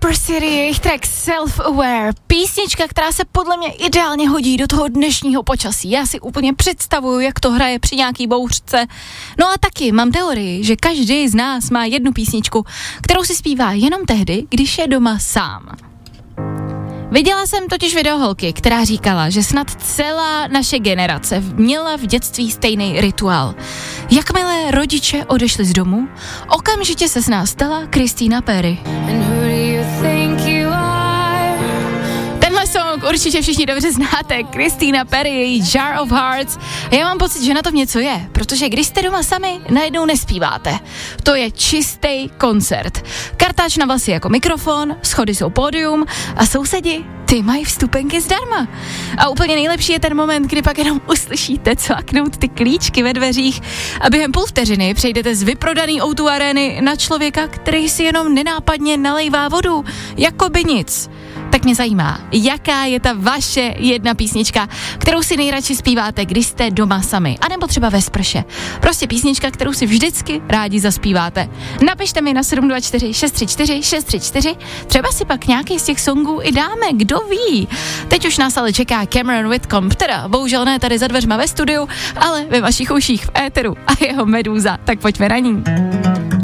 Super City, jejich track Self-Aware, písnička, která se podle mě ideálně hodí do toho dnešního počasí. Já si úplně představuju, jak to hraje při nějaký bouřce. No a taky mám teorii, že každý z nás má jednu písničku, kterou si zpívá jenom tehdy, když je doma sám. Viděla jsem totiž video holky, která říkala, že snad celá naše generace měla v dětství stejný rituál. Jakmile rodiče odešli z domu, okamžitě se z nás stala Christina Perri. Tenhle song určitě všichni dobře znáte, Christina Perri, její Jar of Hearts. A já mám pocit, že na tom něco je, protože když jste doma sami, najednou nespíváte. To je čistý koncert. Kartáč na vlasy jako mikrofon, schody jsou pódium a sousedi, ty mají vstupenky zdarma. A úplně nejlepší je ten moment, kdy pak jenom uslyšíte cvaknout ty klíčky ve dveřích a během půl vteřiny přejdete z vyprodaný O2 arény na člověka, který si jenom nenápadně nalejvá vodu, jako by nic. Tak mě zajímá, jaká je ta vaše jedna písnička, kterou si nejradši zpíváte, když jste doma sami, anebo třeba ve sprše. Prostě písnička, kterou si vždycky rádi zaspíváte. Napište mi na 724 634 634, třeba si pak nějaký z těch songů i dáme, kdo ví. Teď už nás ale čeká Cameron Whitcomb, teda bohužel ne tady za dveřma ve studiu, ale ve vašich uších v éteru a jeho Medúza, tak pojďme na ní.